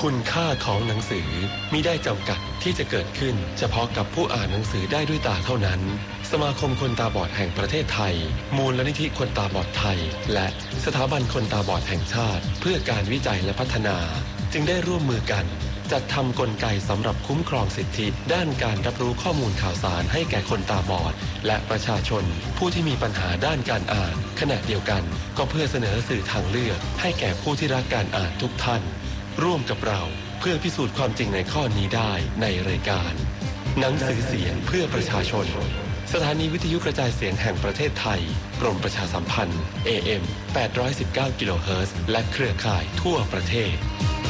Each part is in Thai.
คุณค่าของหนังสือมิได้จำกัดที่จะเกิดขึ้นเฉพาะกับผู้อ่านหนังสือได้ด้วยตาเท่านั้นสมาคมคนตาบอดแห่งประเทศไทยมูลนิธิคนตาบอดไทยและสถาบันคนตาบอดแห่งชาติเพื่อการวิจัยและพัฒนาจึงได้ร่วมมือกันจัดทำกลไกสำหรับคุ้มครองสิทธิด้านการรับรู้ข้อมูลข่าวสารให้แก่คนตาบอดและประชาชนผู้ที่มีปัญหาด้านการอ่านขณะเดียวกันก็เพื่อเสนอสื่อทางเลือกให้แก่ผู้ที่รักการอ่านทุกท่านร่วมกับเราเพื่อพิสูจน์ความจริงในข้อนี้ได้ในรายการหนังสือเสียงเพื่อประชาชนสถานีวิทยุกระจายเสียงแห่งประเทศไทยกรมประชาสัมพันธ์ AM 819 กิโลเฮิรตซ์และเครือข่ายทั่วประเทศ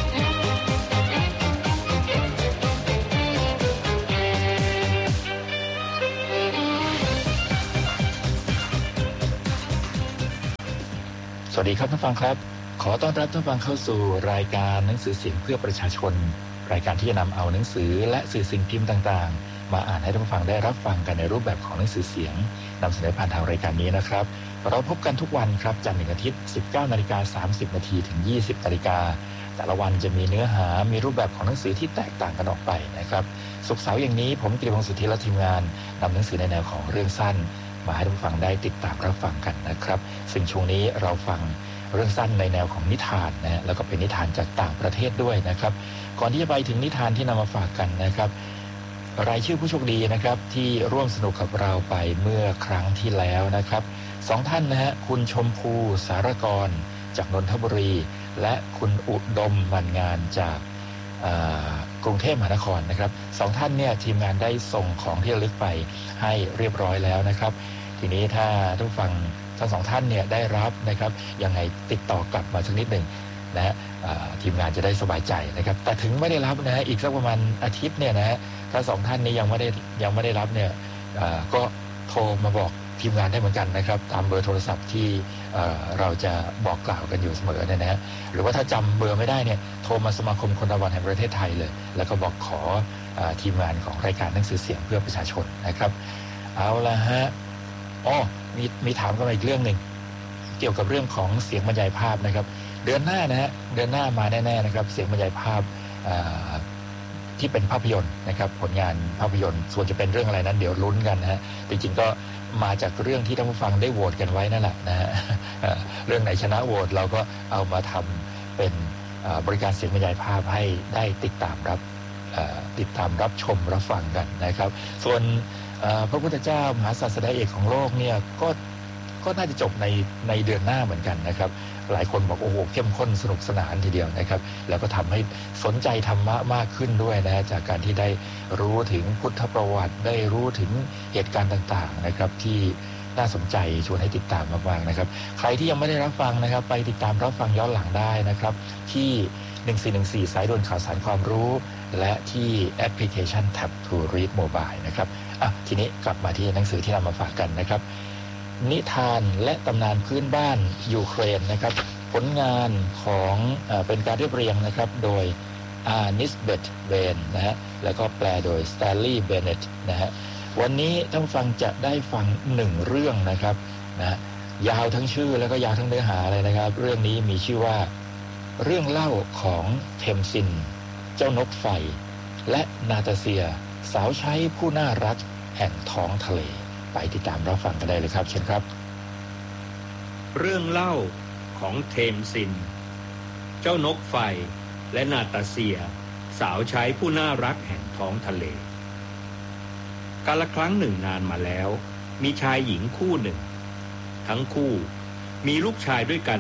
สวัสดีครับท่านฟังครับขอต้อนรับท่านฟังเข้าสู่รายการหนังสือเสียงเพื่อประชาชนรายการที่จะนำเอาหนังสือและสื่อสิ่งพิมพ์ต่างๆมาอ่านให้ท่านฟังได้รับฟังกันในรูปแบบของหนังสือเสียงนำเสนอผ่านทางรายการนี้นะครับเราพบกันทุกวันครับจันทร์ถึงอาทิตย์ 19:30 น.ถึง 20:00 น.แต่ละวันจะมีเนื้อหามีรูปแบบของหนังสือที่แตกต่างกันออกไปนะครับศุกร์เสาร์อย่างนี้ผมกฤษ วงศ์สุทธิและทีมงานนำหนังสือในแนวของเรื่องสั้นมาให้ท่านฟังได้ติดตามรับฟังกันนะครับซึ่งช่วงนี้เราฟังเรื่องสั้นในแนวของนิทานนะแล้วก็เป็นนิทานจากต่างประเทศด้วยนะครับก่อนที่จะไปถึงนิทานที่นำมาฝากกันนะครับรายชื่อผู้โชคดีนะครับที่ร่วมสนุกกับเราไปเมื่อครั้งที่แล้วนะครับ2ท่านนะฮะคุณชมพูสารกรจากนนทบุรีและคุณอุดมมันงานจากกรุงเทพมหานครนะครับ2ท่านเนี่ยทีมงานได้ส่งของที่ระลึกไปให้เรียบร้อยแล้วนะครับทีนี้ถ้าทุกฟังทั้ง2ท่านเนี่ยได้รับนะครับยังไงติดต่อกลับมาสักนิดหนึ่งนะทีมงานจะได้สบายใจนะครับแต่ถึงไม่ได้รับนะฮะอีกสักประมาณอาทิตย์เนี่ยนะฮะถ้า2ท่านนี้ยังไม่ได้รับเนี่ยก็โทรมาบอกทีมงานได้เหมือนกันนะครับตามเบอร์โทรศัพท์ที่เราจะบอกกล่าวกันอยู่เสมอเนี่ยนะฮะหรือว่าถ้าจำเบอร์ไม่ได้เนี่ยโทรมาสมาคมคนตาบอดแห่งประเทศไทยเลยแล้วก็บอกขอทีมงานของรายการหนังสือเสียงเพื่อประชาชนนะครับเอาละฮะมีถามกันมาอีกเรื่องหนึ่งเกี่ยวกับเรื่องของเสียงบรรยายภาพนะครับเดือนหน้านะฮะเดือนหน้ามาแน่ๆนะครับเสียงบรรยายภาพที่เป็นภาพยนตร์นะครับผลงานภาพยนตร์ส่วนจะเป็นเรื่องอะไรนั้นเดี๋ยวลุ้นกันนะฮะจริงๆก็มาจากเรื่องที่ท่านผู้ฟังได้โหวตกันไว้นั่นแหละนะฮะเรื่องไหนชนะโหวตเราก็เอามาทำเป็นบริการเสียงบรรยายภาพให้ได้ติดตามรับชมรับฟังกันนะครับส่วนพระพุทธเจ้ามหาศาสดาเอกของโลกเนี่ยก็น่าจะจบในเดือนหน้าเหมือนกันนะครับหลายคนบอกโอ้โหเข้มข้นสนุกสนานทีเดียวนะครับแล้วก็ทำให้สนใจธรรมะมากขึ้นด้วยนะจากการที่ได้รู้ถึงพุทธประวัติได้รู้ถึงเหตุการณ์ต่างๆนะครับที่น่าสนใจชวนให้ติดตามมากๆนะครับใครที่ยังไม่ได้รับฟังนะครับไปติดตามรับฟังย้อนหลังได้นะครับที่1414สายด่วนข่าวสารความรู้และที่แอปพลิเคชัน Tap to Read Mobile นะครับทีนี้กลับมาที่หนังสือที่นำมาฝากกันนะครับนิทานและตำนานพื้นบ้านยูเครนนะครับผลงานของเป็นการเรียบเรียงนะครับโดยอาร์นิสเบตเบนนะฮะแล้วก็แปลโดยสแตนลีย์เบเน็ตนะฮะวันนี้ท่านฟังจะได้ฟัง1เรื่องนะครับนะยาวทั้งชื่อแล้วก็ยาวทั้งเนื้อหาเลยนะครับเรื่องนี้มีชื่อว่าเรื่องเล่าของเทมซินเจ้านกไฟและนาตาเซียสาวใช้ผู้น่ารักแห่งท้องทะเลไปติดตามรับฟังกันได้เลยครับเชิญครับเรื่องเล่าของเทมซินเจ้านกไฟและนาตาเซียสาวใช้ผู้น่ารักแห่งท้องทะเลกาลครั้งหนึ่งนานมาแล้วมีชายหญิงคู่หนึ่งทั้งคู่มีลูกชายด้วยกัน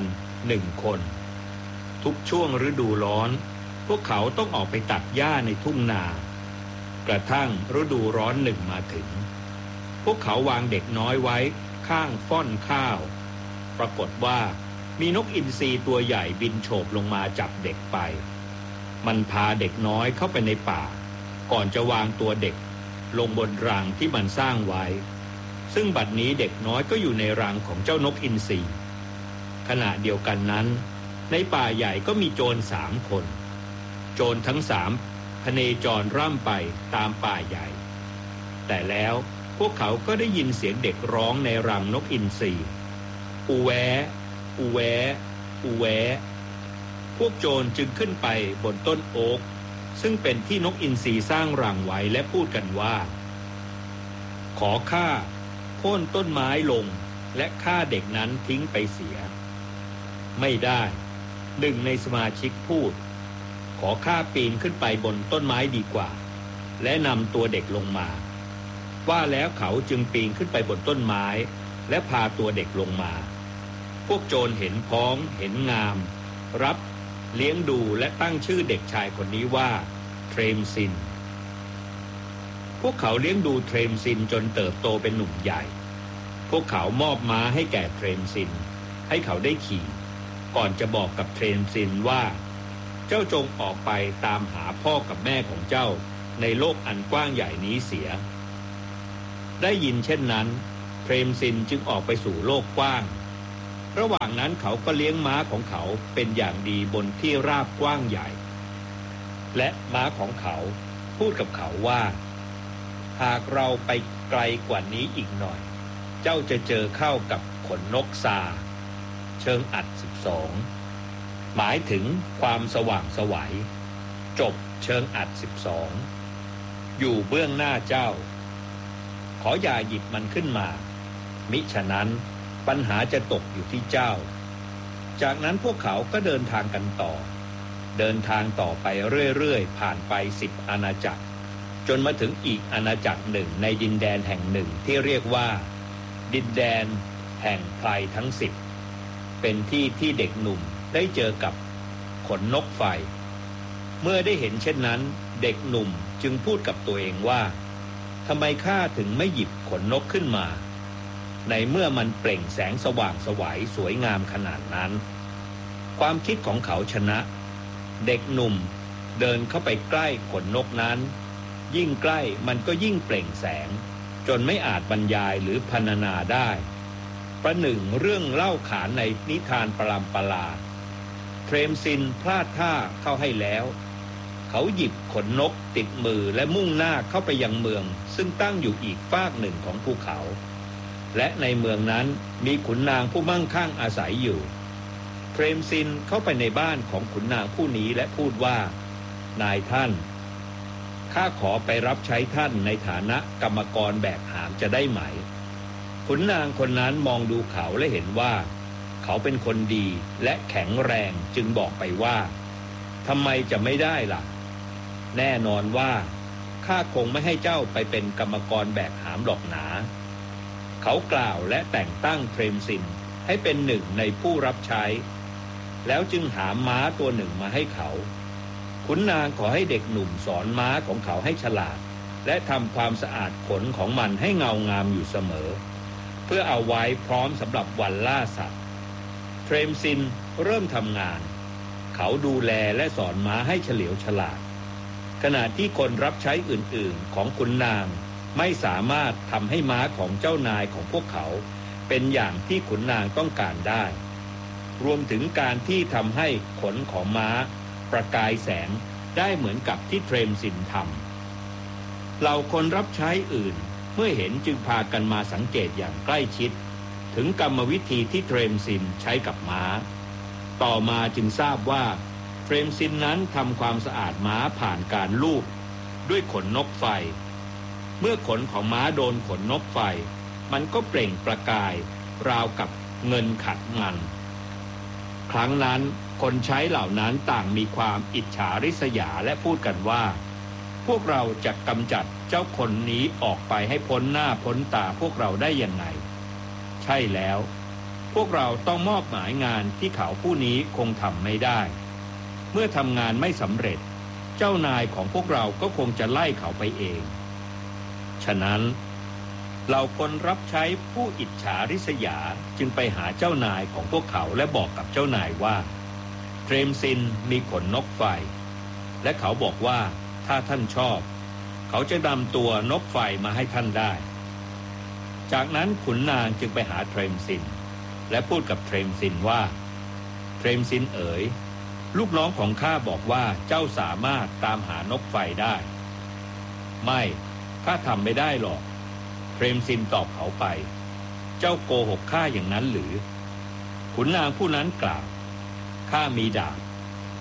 1 คนทุกช่วงฤดูร้อนพวกเขาต้องออกไปตัดหญ้าในทุ่งนากระทั่งฤดูร้อนหนึ่งมาถึงพวกเขาวางเด็กน้อยไว้ข้างฟ่อนข้าวปรากฏว่ามีนกอินทรีตัวใหญ่บินโฉบลงมาจับเด็กไปมันพาเด็กน้อยเข้าไปในป่าก่อนจะวางตัวเด็กลงบนรังที่มันสร้างไว้ซึ่งบัดนี้เด็กน้อยก็อยู่ในรังของเจ้านกอินทรีขณะเดียวกันนั้นในป่าใหญ่ก็มีโจร3 คนโจรทั้ง3พเนจรร่ำไปตามป่าใหญ่แต่แล้วพวกเขาก็ได้ยินเสียงเด็กร้องในรังนกอินทรีอูแวอูแวอูแวพวกโจรจึงขึ้นไปบนต้นโอ๊กซึ่งเป็นที่นกอินทรีสร้างรังไว้และพูดกันว่าขอฆ่าโค่นต้นไม้ลงและฆ่าเด็กนั้นทิ้งไปเสียไม่ได้หนึ่งในสมาชิกพูดขอฆ่าปีนขึ้นไปบนต้นไม้ดีกว่าและนำตัวเด็กลงมาว่าแล้วเขาจึงปีนขึ้นไปบนต้นไม้และพาตัวเด็กลงมาพวกโจรเห็นพ้องเห็นงามรับเลี้ยงดูและตั้งชื่อเด็กชายคนนี้ว่าเทรมซินพวกเขาเลี้ยงดูเทรมซินจนเติบโตเป็นหนุ่มใหญ่พวกเขามอบม้าให้แก่เทรมซินให้เขาได้ขี่ก่อนจะบอกกับเทรมซินว่าเจ้าจงออกไปตามหาพ่อกับแม่ของเจ้าในโลกอันกว้างใหญ่นี้เสียได้ยินเช่นนั้นเทรมซินจึงออกไปสู่โลกกว้างระหว่างนั้นเขาก็เลี้ยงม้าของเขาเป็นอย่างดีบนที่ราบกว้างใหญ่และม้าของเขาพูดกับเขาว่าหากเราไปไกลกว่านี้อีกหน่อยเจ้าจะเจอเข้ากับขนนกซาเชิงอัด12หมายถึงความสว่างไสวจบเชิงอัด12อยู่เบื้องหน้าเจ้าขออย่าหยิบมันขึ้นมามิฉะนั้นปัญหาจะตกอยู่ที่เจ้าจากนั้นพวกเขาก็เดินทางกันต่อเดินทางต่อไปเรื่อยๆผ่านไป10อาณาจักรจนมาถึงอีกอาณาจักรหนึ่งในดินแดนแห่งหนึ่งที่เรียกว่าดินแดนแห่งไพรทั้ง10เป็นที่ที่เด็กหนุ่มได้เจอกับขนนกไฟเมื่อได้เห็นเช่นนั้นเด็กหนุ่มจึงพูดกับตัวเองว่าทำไมข้าถึงไม่หยิบขนนกขึ้นมาในเมื่อมันเปล่งแสงสว่างไสวสวยงามขนาดนั้นความคิดของเขาชนะเด็กหนุ่มเดินเข้าไปใกล้ขนนกนั้นยิ่งใกล้มันก็ยิ่งเปล่งแสงจนไม่อาจบรรยายหรือพรรณนาได้ประหนึ่งเรื่องเล่าขานในนิทานปรำปราเทรมซินพลาดท่าเข้าให้แล้วเขาหยิบขนนกติดมือและมุ่งหน้าเข้าไปยังเมืองซึ่งตั้งอยู่อีกฟากหนึ่งของภูเขาและในเมืองนั้นมีขุนนางผู้มั่งคั่งอาศัยอยู่เทรมซินเข้าไปในบ้านของขุนนางผู้นี้และพูดว่านายท่านข้าขอไปรับใช้ท่านในฐานะกรรมกรแบกหามจะได้ไหมขุนนางคนนั้นมองดูเขาและเห็นว่าเขาเป็นคนดีและแข็งแรงจึงบอกไปว่าทำไมจะไม่ได้ล่ะแน่นอนว่าข้าคงไม่ให้เจ้าไปเป็นกรรมกรแบกหามหรอกหนาเขากล่าวและแต่งตั้งเทรมซินให้เป็นหนึ่งในผู้รับใช้แล้วจึงหาม้าตัวหนึ่งมาให้เขาขุนนางขอให้เด็กหนุ่มสอนม้าของเขาให้ฉลาดและทำความสะอาดขนของมันให้เงางามอยู่เสมอเพื่อเอาไว้พร้อมสำหรับวันล่าสัตว์เทรมซินเริ่มทำงานเขาดูแลและสอนม้าให้เฉลียวฉลาดขณะที่คนรับใช้อื่นๆของขุนนางไม่สามารถทำให้ม้าของเจ้านายของพวกเขาเป็นอย่างที่ขุนนางต้องการได้รวมถึงการที่ทำให้ขนของม้าประกายแสงได้เหมือนกับที่เทรมซินทำเหล่าคนรับใช้อื่นเมื่อเห็นจึงพากันมาสังเกตอย่างใกล้ชิดถึงกรรมวิธีที่เทรมซินใช้กับม้าต่อมาจึงทราบว่าเทรมซินนั้นทำความสะอาดม้าผ่านการลูบด้วยขนนกไฟเมื่อขนของม้าโดนขนนกไฟมันก็เปล่งประกายราวกับเงินขัดมันครั้งนั้นคนใช้เหล่านั้นต่างมีความอิจฉาริษยาและพูดกันว่าพวกเราจะกำจัดเจ้าคนนี้ออกไปให้พ้นหน้าพ้นตาพวกเราได้ยังไงใช่แล้วพวกเราต้องมอบหมายงานที่เขาผู้นี้คงทำไม่ได้เมื่อทำงานไม่สำเร็จเจ้านายของพวกเราก็คงจะไล่เขาไปเองฉะนั้นเหล่าคนรับใช้ผู้อิจฉาริษยาจึงไปหาเจ้านายของพวกเขาและบอกกับเจ้านายว่าเทรมซินมีขนนกไฟและเขาบอกว่าถ้าท่านชอบเขาจะนำตัวนกไฟมาให้ท่านได้จากนั้นขุนนางจึงไปหาเทรมซินและพูดกับเทรมซินว่าเทรมซินเอ๋ยลูกน้องของข้าบอกว่าเจ้าสามารถตามหานกไฟได้ไม่ข้าทำไม่ได้หรอกเทรมซินตอบเขาไปเจ้าโกหกข้าอย่างนั้นหรือขุนนางผู้นั้นกล่าวข้ามีดาบ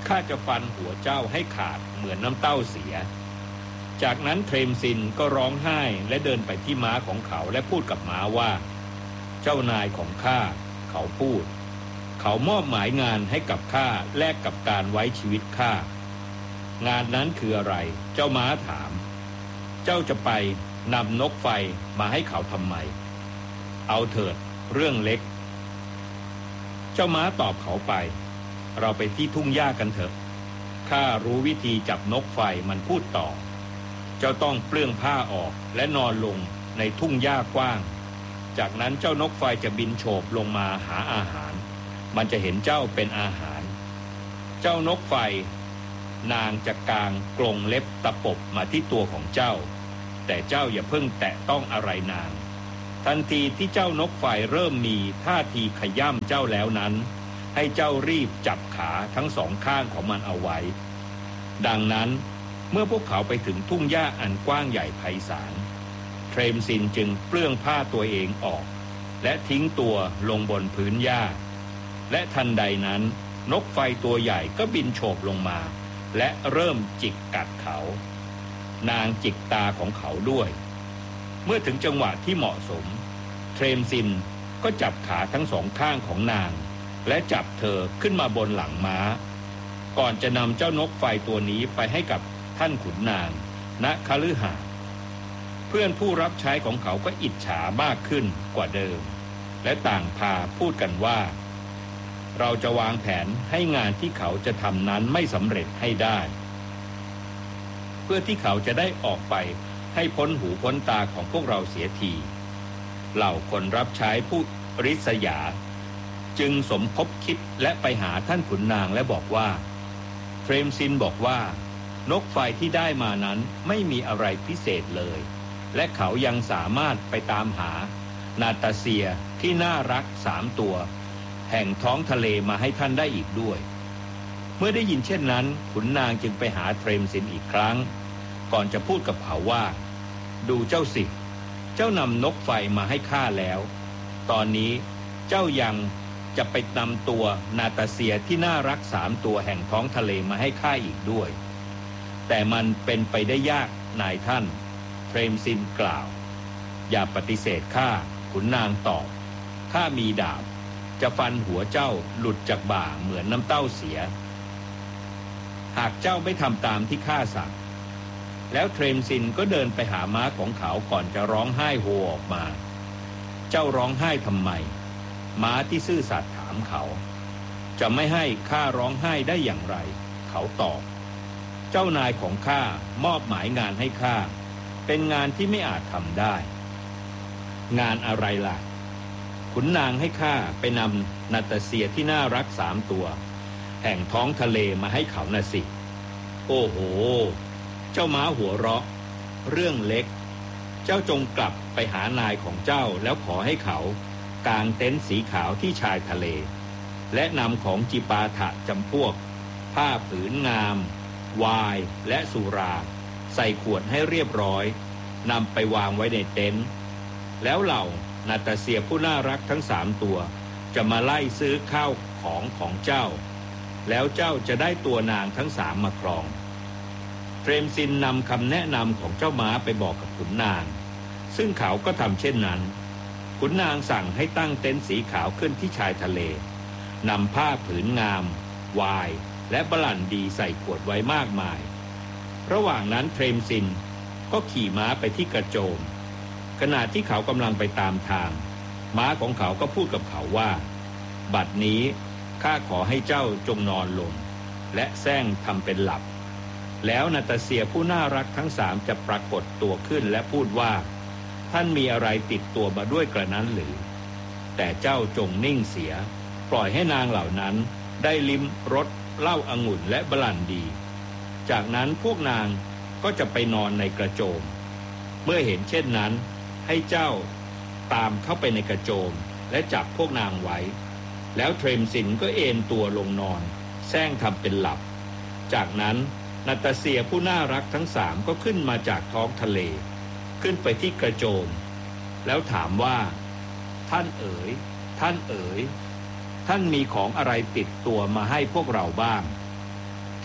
ข้าจะฟันหัวเจ้าให้ขาดเหมือนน้ำเต้าเสียจากนั้นเทรมซินก็ร้องไห้และเดินไปที่ม้าของเขาและพูดกับม้าว่าเจ้านายของข้าเขาพูดเขามอบหมายงานให้กับข้าแลกกับการไว้ชีวิตข้างานนั้นคืออะไรเจ้าม้าถามเจ้าจะไปนำนกไฟมาให้เขาทำไมเอาเถิดเรื่องเล็กเจ้าม้าตอบเขาไปเราไปที่ทุ่งหญ้ากันเถอะข้ารู้วิธีจับนกไฟมันพูดต่อเจ้าต้องเปลื้องผ้าออกและนอนลงในทุ่งหญ้ากว้างจากนั้นเจ้านกไฟจะบินโฉบลงมาหาอาหารมันจะเห็นเจ้าเป็นอาหารเจ้านกไฟนางจะกางกรงเล็บตะปบมาที่ตัวของเจ้าแต่เจ้าอย่าเพิ่งแตะต้องอะไรนางทันทีที่เจ้านกไฟเริ่มมีท่าทีขย่ำเจ้าแล้วนั้นให้เจ้ารีบจับขาทั้งสองข้างของมันเอาไว้ดังนั้นเมื่อพวกเขาไปถึงทุ่งหญ้าอันกว้างใหญ่ไพศาลเทรมซินจึงเปลื้องผ้าตัวเองออกและทิ้งตัวลงบนพื้นหญ้าและทันใดนั้นนกไฟตัวใหญ่ก็บินโฉบลงมาและเริ่มจิกกัดเขานางจิกตาของเขาด้วยเมื่อถึงจังหวะที่เหมาะสมเทรมซินก็จับขาทั้งสองข้างของนางและจับเธอขึ้นมาบนหลังม้าก่อนจะนำเจ้านกไฟตัวนี้ไปให้กับท่านขุนนางณคฤหาสน์เพื่อนผู้รับใช้ของเขาก็อิจฉามากขึ้นกว่าเดิมและต่างพาพูดกันว่าเราจะวางแผนให้งานที่เขาจะทำนั้นไม่สำเร็จให้ได้เพื่อที่เขาจะได้ออกไปให้พ้นหูพ้นตาของพวกเราเสียทีเหล่าคนรับใช้ผู้ริษยาจึงสมคบคิดและไปหาท่านขุนนางและบอกว่าเทรมซินบอกว่านกไฟที่ได้มานั้นไม่มีอะไรพิเศษเลยและเขายังสามารถไปตามหานาตาเซียที่น่ารัก3 ตัวแห่งท้องทะเลมาให้ท่านได้อีกด้วยเมื่อได้ยินเช่นนั้นขุนนางจึงไปหาเทรมซินอีกครั้งก่อนจะพูดกับเขาว่าดูเจ้าสิเจ้านำนกไฟมาให้ข้าแล้วตอนนี้เจ้ายังจะไปนำตัวนาตาเซียที่น่ารัก3 ตัวแห่งท้องทะเลมาให้ข้าอีกด้วยแต่มันเป็นไปได้ยากนายท่านเทรมซินกล่าวอย่าปฏิเสธข้าขุนนางตอบข้ามีดาบจะฟันหัวเจ้าหลุดจากบ่าเหมือนน้ำเต้าเสียหากเจ้าไม่ทำตามที่ข้าสั่งแล้วเทรมซินก็เดินไปหาม้าของเขาก่อนจะร้องไห้โฮออกมาเจ้าร้องไห้ทำไมม้าที่ซื่อสัตย์ถามเขาจะไม่ให้ข้าร้องไห้ได้อย่างไรเขาตอบเจ้านายของข้ามอบหมายงานให้ข้าเป็นงานที่ไม่อาจทำได้งานอะไรล่ะขุนนางให้ข้าไปนำนาตาเซียที่น่ารัก3 ตัวแห่งท้องทะเลมาให้เขาน่ะสิโอ้โหเจ้าม้าหัวเราะเรื่องเล็กเจ้าจงกลับไปหานายของเจ้าแล้วขอให้เขากางเต็นท์สีขาวที่ชายทะเลและนำของจิปาถะจำพวกผ้าผืนงามไวน์และสุราใส่ขวดให้เรียบร้อยนำไปวางไว้ในเต็นท์แล้วเหล่านาตาเซียผู้น่ารักทั้ง3 ตัวจะมาไล่ซื้อข้าวของเจ้าแล้วเจ้าจะได้ตัวนางทั้ง3มาครองเทรมซินนำคำแนะนำของเจ้าม้าไปบอกกับขุนนางซึ่งเขาก็ทำเช่นนั้นขุนนางสั่งให้ตั้งเต็นท์สีขาวขึ้นที่ชายทะเลนำผ้าผืนงามไวน์และบรันดีใส่ขวดไว้มากมายระหว่างนั้นเทรมซินก็ขี่ม้าไปที่กระโจมขณะที่เขากำลังไปตามทางม้าของเขาก็พูดกับเขาว่าบัดนี้ข้าขอให้เจ้าจงนอนลงและแซงทำเป็นหลับแล้วนาตาเซียผู้น่ารักทั้ง3จะปรากฏตัวขึ้นและพูดว่าท่านมีอะไรติดตัวมาด้วยกระนั้นหรือแต่เจ้าจงนิ่งเสียปล่อยให้นางเหล่านั้นได้ลิ้มรสเหล้าองุ่นและบรันดีจากนั้นพวกนางก็จะไปนอนในกระโจมเมื่อเห็นเช่นนั้นให้เจ้าตามเข้าไปในกระโจมและจับพวกนางไว้แล้วเทรมซินก็เอนตัวลงนอนแซงทำเป็นหลับจากนั้นนาตาเซียผู้น่ารักทั้ง3ก็ขึ้นมาจากท้องทะเลขึ้นไปที่กระโจมแล้วถามว่าท่านเอ๋ยท่านเอ๋ยท่านมีของอะไรติดตัวมาให้พวกเราบ้าง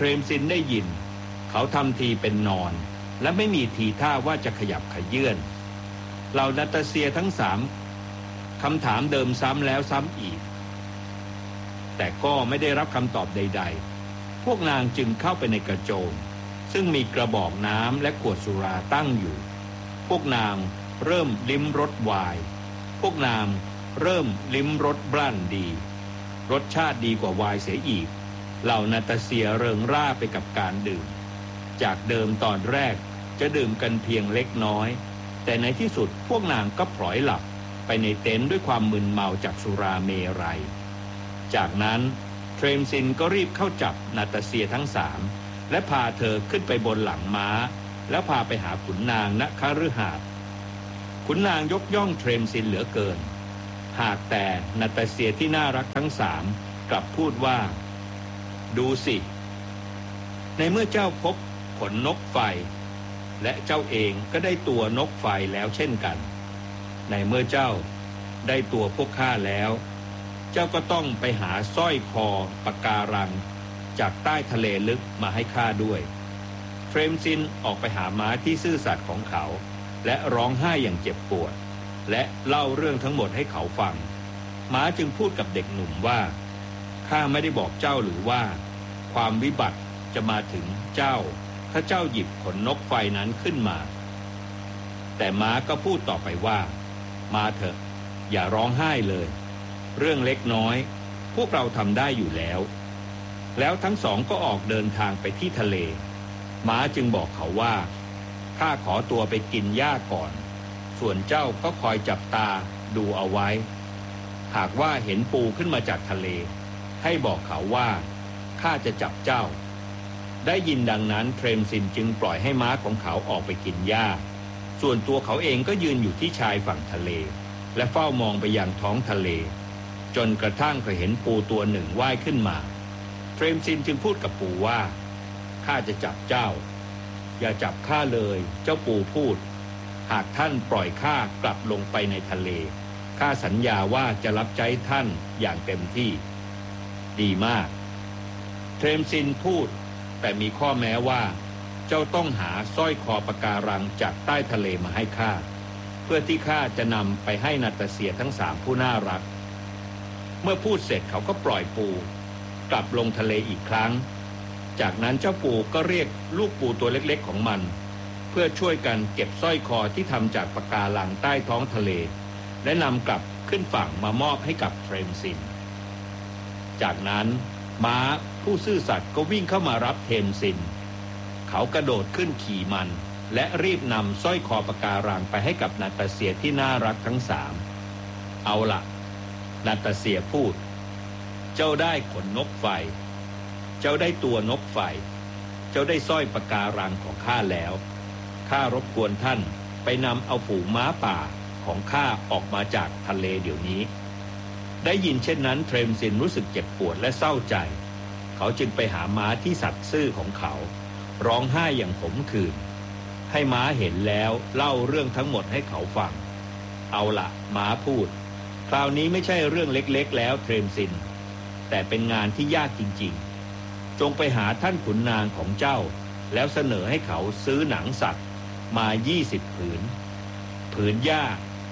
รมซินได้ยินเขาทำทีเป็นนอนและไม่มีทีท่าว่าจะขยับขยื่นเหล่านาตาเซียทั้งสามคำถามเดิมซ้ำแล้วซ้ำอีกแต่ก็ไม่ได้รับคำตอบใดๆพวกนางจึงเข้าไปในกระโจมซึ่งมีกระบอกน้ำและขวดสุราตั้งอยู่พวกนางเริ่มลิ้มรสไวน์พวกนางเริ่มลิ้มรสบรันดีรสชาติดีกว่าไวน์เสียอีกเหล่านาตาเซียเริงร่าไปกับการดื่มจากเดิมตอนแรกจะดื่มกันเพียงเล็กน้อยแต่ในที่สุดพวกนางก็พลอยหลับไปในเต็นท์ด้วยความมึนเมาจากสุราเมรัยจากนั้นเทรมซินก็รีบเข้าจับนาตาเซียทั้งสามและพาเธอขึ้นไปบนหลังม้าแล้วพาไปหาขุนนางณคฤหาสน์ขุนนางยกย่องเทรมซินเหลือเกินหากแต่นาตาเซียที่น่ารักทั้งสามกลับพูดว่าดูสิในเมื่อเจ้าพบขนนกไฟและเจ้าเองก็ได้ตัวนกไฟแล้วเช่นกันในเมื่อเจ้าได้ตัวพวกข้าแล้วเจ้าก็ต้องไปหาสร้อยคอปะการังจากใต้ทะเลลึกมาให้ข้าด้วยเทรมซินออกไปหาม้าที่ซื่อสัตย์ของเขาและร้องไห้อย่างเจ็บปวดและเล่าเรื่องทั้งหมดให้เขาฟังม้าจึงพูดกับเด็กหนุ่มว่าข้าไม่ได้บอกเจ้าหรือว่าความวิบัติจะมาถึงเจ้าถ้าเจ้าหยิบขนนกไฟนั้นขึ้นมาแต่ม้าก็พูดต่อไปว่ามาเถอะอย่าร้องไห้เลยเรื่องเล็กน้อยพวกเราทำได้อยู่แล้วทั้งสองก็ออกเดินทางไปที่ทะเลม้าจึงบอกเขาว่าข้าขอตัวไปกินหญ้าก่อนส่วนเจ้าก็คอยจับตาดูเอาไว้หากว่าเห็นปูขึ้นมาจากทะเลให้บอกเขาว่าข้าจะจับเจ้าได้ยินดังนั้นเทรมซินจึงปล่อยให้ม้าของเขาออกไปกินหญ้าส่วนตัวเขาเองก็ยืนอยู่ที่ชายฝั่งทะเลและเฝ้ามองไปยังท้องทะเลจนกระทั่งเขาเห็นปูตัวหนึ่งว่ายขึ้นมาเทรมซินจึงพูดกับปูว่าข้าจะจับเจ้าอย่าจับข้าเลยเจ้าปูพูดหากท่านปล่อยข้ากลับลงไปในทะเลข้าสัญญาว่าจะรับใช้ท่านอย่างเต็มที่ดีมากเทรมซินพูดแต่มีข้อแม้ว่าเจ้าต้องหาสร้อยคอปะการังจากใต้ทะเลมาให้ข้าเพื่อที่ข้าจะนำไปให้นาตาเซียทั้งสามผู้น่ารักเมื่อพูดเสร็จเขาก็ปล่อยปูกลับลงทะเลอีกครั้งจากนั้นเจ้าปูก็เรียกลูกปูตัวเล็กๆของมันเพื่อช่วยกันเก็บสร้อยคอที่ทำจากปะการังใต้ท้องทะเลและนำกลับขึ้นฝั่งมามอบให้กับเทรมซินจากนั้นม้าผู้ซื่อสัตย์ก็วิ่งเข้ามารับเทรมซินเขากระโดดขึ้นขี่มันและรีบนำสร้อยคอปะการังไปให้กับนาตาเซียที่น่ารักทั้งสามเอาล่ะนาตาเซียพูดเจ้าได้ขนนกไฟเจ้าได้ตัวนกไฟเจ้าได้สร้อยปะการังของข้าแล้วข้ารบกวนท่านไปนำเอาฝูงม้าป่าของข้าออกมาจากทะเลเดี๋ยวนี้ได้ยินเช่นนั้นเทรมซินรู้สึกเจ็บปวดและเศร้าใจเขาจึงไปหาม้าที่สัตย์ซื่อของเขาร้องไห้อย่างขมขื่นให้ม้าเห็นแล้วเล่าเรื่องทั้งหมดให้เขาฟังเอาล่ะม้าพูดคราวนี้ไม่ใช่เรื่องเล็กๆแล้วเทรมซินแต่เป็นงานที่ยากจริงๆจงไปหาท่านขุนนางของเจ้าแล้วเสนอให้เขาซื้อหนังสัตว์มา20ผืนหญ้า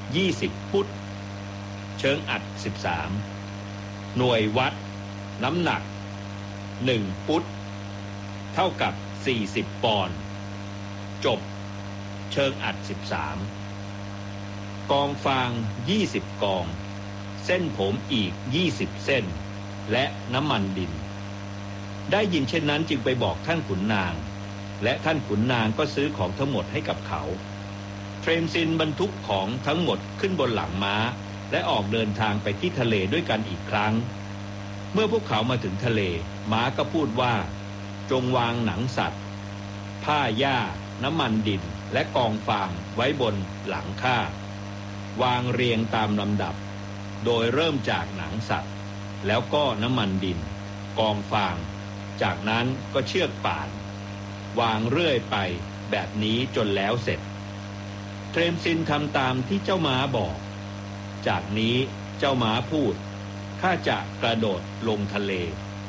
20ฟุตเชิงอัด13หน่วยวัดน้ำหนัก1ฟุตเท่ากับ40ปอนด์จบเชิงอัด13กองฟาง20กองเส้นผมอีก20เส้นและน้ำมันดินได้ยินเช่นนั้นจึงไปบอกท่านขุนนางและท่านขุนนางก็ซื้อของทั้งหมดให้กับเขาเทรมซินบรรทุกของทั้งหมดขึ้นบนหลังม้าและออกเดินทางไปที่ทะเลด้วยกันอีกครั้งเมื่อพวกเขามาถึงทะเลม้าก็พูดว่าจงวางหนังสัตว์ผ้าหญ้าน้ำมันดินและกองฟางไว้บนหลังข้าวางเรียงตามลำดับโดยเริ่มจากหนังสัตว์แล้วก็น้ำมันดินกองฟางจากนั้นก็เชือกป่านวางเรื่อยไปแบบนี้จนแล้วเสร็จเทรมซินทำตามที่เจ้าม้าบอกจากนี้เจ้าม้าพูดข้าจะกระโดดลงทะเล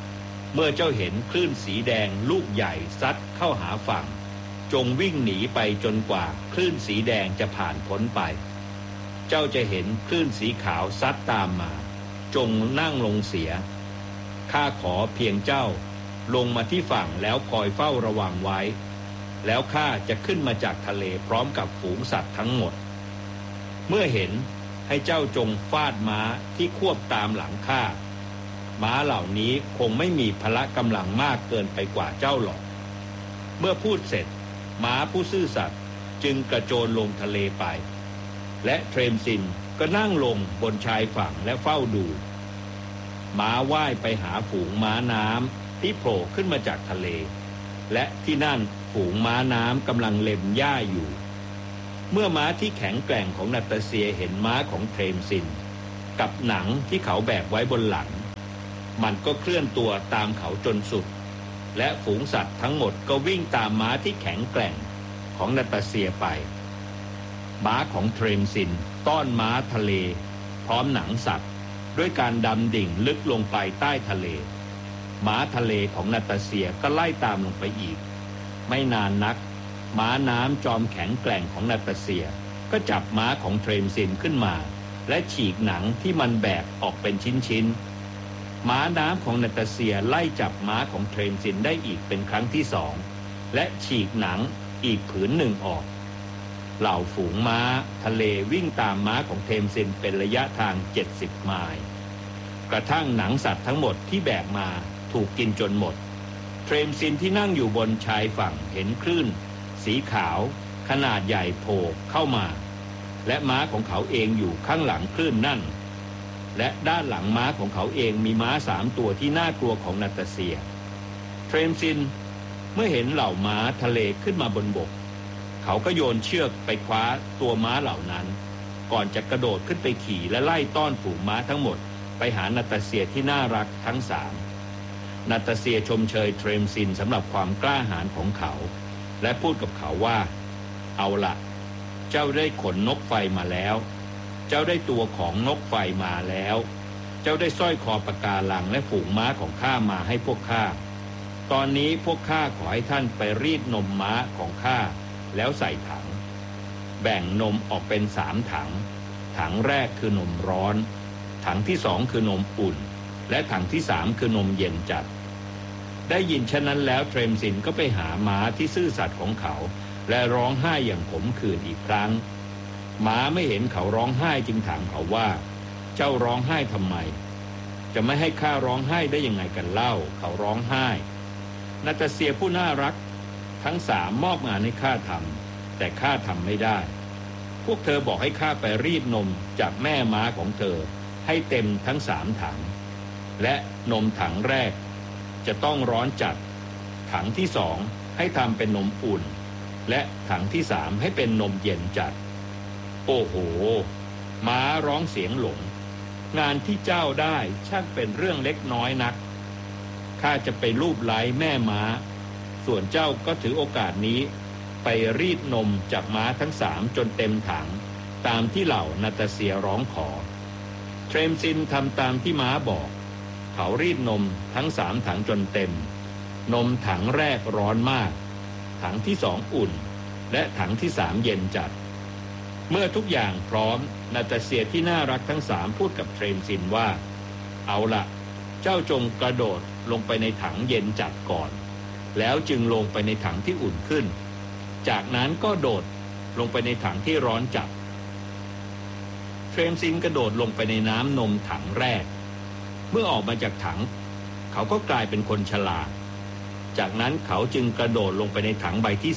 เมื่อเจ้าเห็นคลื่นสีแดงลูกใหญ่ซัดเข้าหาฝั่งจงวิ่งหนีไปจนกว่าคลื่นสีแดงจะผ่านพ้นไปเจ้าจะเห็นคลื่นสีขาวซัดตามมาจงนั่งลงเสียข้าขอเพียงเจ้าลงมาที่ฝั่งแล้วคอยเฝ้าระวังไว้แล้วข้าจะขึ้นมาจากทะเลพร้อมกับฝูงสัตว์ทั้งหมดเมื่อเห็นให้เจ้าจงฟาดม้าที่ควบตามหลังข้าม้าเหล่านี้คงไม่มีพละกำลังมากเกินไปกว่าเจ้าหรอกเมื่อพูดเสร็จม้าผู้ซื่อสัตย์จึงกระโจนลงทะเลไปและเทรมซินก็นั่งลงบนชายฝั่งและเฝ้าดูม้าว่ายไปหาฝูงม้าน้ำที่โผล่ขึ้นมาจากทะเลและที่นั่นฝูงม้าน้ำกำลังเล็มหญ้าอยู่เมื่อม้าที่แข็งแกร่งของนาตาเซียเห็นม้าของเทรมซินกับหนังที่เขาแบกไว้บนหลังมันก็เคลื่อนตัวตามเขาจนสุดและฝูงสัตว์ทั้งหมดก็วิ่งตามม้าที่แข็งแกร่งของนาตาเซียไปม้าของเทรมซินต้อนม้าทะเลพร้อมหนังสัตว์ด้วยการดำดิ่งลึกลงไปใต้ทะเลม้าทะเลของนาตาเซียก็ไล่ตามลงไปอีกไม่นานนักม้าน้ำจอมแข็งแกร่งของนาตาเซียก็จับม้าของเทรมซินขึ้นมาและฉีกหนังที่มันแบกออกเป็นชิ้นๆม้าน้ำของนาตาเซียไล่จับม้าของเทรมซินได้อีกเป็นครั้งที่สองและฉีกหนังอีกผืนหนึ่งออกเหล่าฝูงม้าทะเลวิ่งตามม้าของเทรมซินเป็นระยะทาง70 ไมล์กระทั่งหนังสัตว์ทั้งหมดที่แบกมาถูกกินจนหมดเทรมซินที่นั่งอยู่บนชายฝั่งเห็นคลื่นสีขาวขนาดใหญ่โผล่เข้ามาและม้าของเขาเองอยู่ข้างหลังคลื่นนั่นและด้านหลังม้าของเขาเองมีม้า3 ตัวที่น่ากลัวของนาตาเซียเทรมซินเมื่อเห็นเหล่าม้าทะเลขึ้นมาบนบกเขาก็โยนเชือกไปคว้าตัวม้าเหล่านั้นก่อนจะกระโดดขึ้นไปขี่และไล่ต้อนฝูงม้าทั้งหมดไปหานาตาเซียที่น่ารักทั้ง3นาตาเซียชมเชยเทรมซินสำหรับความกล้าหาญของเขาและพูดกับเขาว่าเอาล่ะเจ้าได้ขนนกไฟมาแล้วเจ้าได้ตัวของนกไฟมาแล้วเจ้าได้สร้อยคอปะการังและฝูงม้าของข้ามาให้พวกข้าตอนนี้พวกข้าขอให้ท่านไปรีดนมม้าของข้าแล้วใส่ถังแบ่งนมออกเป็น3 ถังถังแรกคือนมร้อนถังที่2คือนมอุ่นและถังที่3คือนมเย็นจัดได้ยินเช่นนั้นแล้วเทรมซินก็ไปหาม้าที่ซื่อสัตย์ของเขาและร้องไห้อย่างขมขื่นอีกครั้งม้าไม่เห็นเขาร้องไห้จึงถามเขาว่าเจ้าร้องไห้ทำไมจะไม่ให้ข้าร้องไห้ได้ยังไงกันเล่าเขาร้องไห้นาตาเซียผู้น่ารักทั้ง3มอบงานให้ข้าทำแต่ข้าทำไม่ได้พวกเธอบอกให้ข้าไปรีดนมจากแม่ม้าของเธอให้เต็มทั้ง3 ถังและนมถังแรกจะต้องร้อนจัดถังที่2ให้ทำเป็นนมอุ่นและถังที่3ให้เป็นนมเย็นจัดโอ้โหม้าร้องเสียงหลงงานที่เจ้าได้ช่างเป็นเรื่องเล็กน้อยนักข้าจะไปลูบไล้แม่ม้าส่วนเจ้าก็ถือโอกาสนี้ไปรีดนมจากม้าทั้ง3จนเต็มถังตามที่เหล่านาตาเซียร้องขอเทรมซินทำตามที่ม้าบอกเขารีดนมทั้ง3 ถังจนเต็มนมถังแรกร้อนมากถังที่2อุ่นและถังที่3เย็นจัดเมื่อทุกอย่างพร้อมนาตาเซียที่น่ารักทั้ง3พูดกับเทรมซินว่าเอาล่ะเจ้าจงกระโดดลงไปในถังเย็นจัดก่อนแล้วจึงลงไปในถังที่อุ่นขึ้นจากนั้นก็โดดลงไปในถังที่ร้อนจัดเทรมซินกระโดดลงไปในน้ำนมถังแรกเมื่อออกมาจากถังเขาก็กลายเป็นคนฉลาดจากนั้นเขาจึงกระโดดลงไปในถังใบที่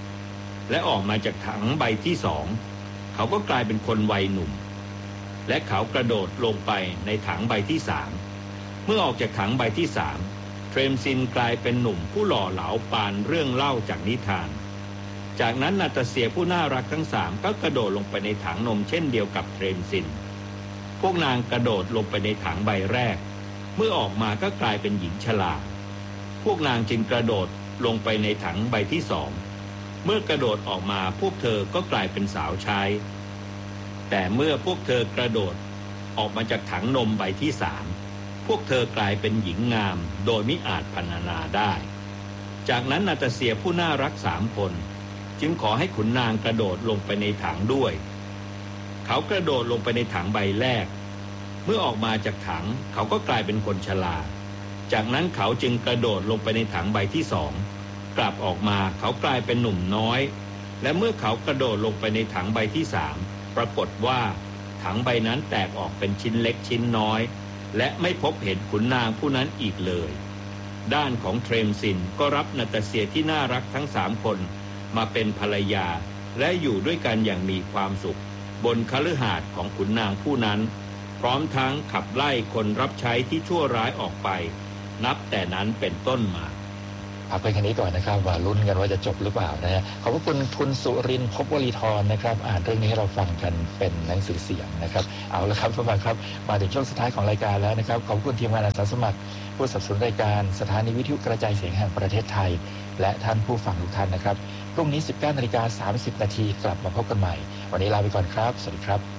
2และออกมาจากถังใบที่2เขาก็กลายเป็นคนวัยหนุ่มและเขากระโดดลงไปในถังใบที่3เมื่อออกจากถังใบที่3เทรมซินกลายเป็นหนุ่มผู้หล่อเหลาปานเรื่องเล่าจากนิทานจากนั้นนาตาเซียผู้น่ารักทั้ง3ก็กระโดดลงไปในถังนมเช่นเดียวกับเทรมซินพวกนางกระโดดลงไปในถังใบแรกเมื่อออกมาก็กลายเป็นหญิงชราพวกนางจึงกระโดดลงไปในถังใบที่2เมื่อกระโดดออกมาพวกเธอก็กลายเป็นสาวใช้แต่เมื่อพวกเธอกระโดดออกมาจากถังนมใบที่3 พวกเธอกลายเป็นหญิงงามโดยมิอาจพรรณนาได้จากนั้นนาตาเซียผู้น่ารัก3 คนจึงขอให้ขุนนางกระโดดลงไปในถังด้วยเขากระโดดลงไปในถังใบแรกเมื่อออกมาจากถังเขาก็กลายเป็นคนชราจากนั้นเขาจึงกระโดดลงไปในถังใบที่2กลับออกมาเขากลายเป็นหนุ่มน้อยและเมื่อเขากระโดดลงไปในถังใบที่3ปรากฏว่าถังใบนั้นแตกออกเป็นชิ้นเล็กชิ้นน้อยและไม่พบเห็นขุนนางผู้นั้นอีกเลยด้านของเทรมซินก็รับนาตาเซียที่น่ารักทั้ง3 คนมาเป็นภรรยาและอยู่ด้วยกันอย่างมีความสุขบนคฤหาสน์ของขุนนางผู้นั้นพร้อมทั้งขับไล่คนรับใช้ที่ชั่วร้ายออกไปนับแต่นั้นเป็นต้นมาพักไปแค่นี้ก่อนนะครับว่าลุ้นกันว่าจะจบหรือเปล่านะฮะขอบคุณคุณสุรินทร์ ภพวลีธรนะครับอ่านเรื่องนี้ให้เราฟังกันเป็นหนังสือเสียงนะครับเอาละครับท่านผู้ฟังครับมาถึงช่วงสุดท้ายของรายการแล้วนะครับขอบคุณทีมงานอาสาสมัครผู้สนับสนุนรายการสถานีวิทยุกระจายเสียงแห่งประเทศไทยและท่านผู้ฟังทุกท่านนะครับพรุ่งนี้ 19:30 นาทีกลับมาพบกันใหม่วันนี้ลาไปก่อนครับสวัสดีครับ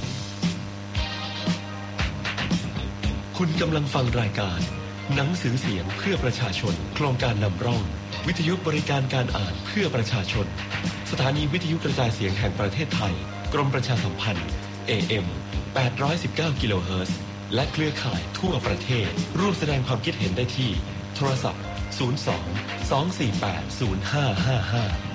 คุณกำลังฟังรายการหนังสือเสียงเพื่อประชาชนโครงการนำร่องวิทยุบริการการอ่านเพื่อประชาชนสถานีวิทยุกระจายเสียงแห่งประเทศไทยกรมประชาสัมพันธ์ AM 819 กิโลเฮิรตซ์และเครือข่ายทั่วประเทศร่วมแสดงความคิดเห็นได้ที่โทรศัพท์ 02 248 0555